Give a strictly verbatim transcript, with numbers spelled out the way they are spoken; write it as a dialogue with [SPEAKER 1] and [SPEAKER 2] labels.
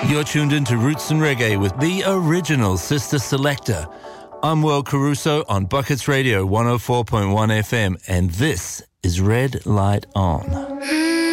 [SPEAKER 1] You're tuned into Roots and Reggae with the original Sister Selector. I'm Will Caruso on Buckets Radio one oh four point one F M, and this is Red Light On.